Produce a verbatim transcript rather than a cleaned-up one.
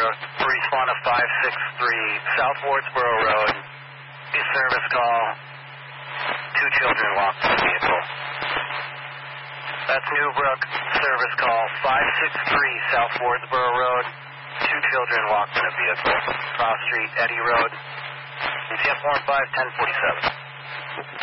respond to five six three South Wardsboro Road. Service call. Two children walked in the vehicle. That's Newbrook. Service call five six three South Wardsboro Road. Two children walked in a vehicle. Cross Street, Eddy Road. C F one five ten forty-seven.